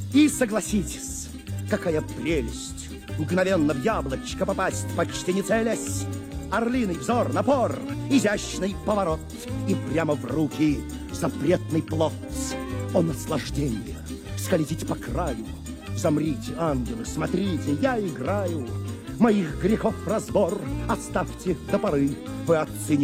И согласитесь, какая прелесть мгновенно в яблочко попасть, почти не целясь. Орлиный взор, напор, изящный поворот, и прямо в руки запретный плод. О, наслаждение! Скользить по краю. Замрите, ангелы, смотрите, я играю. Моих грехов разбор оставьте до поры. Вы оцените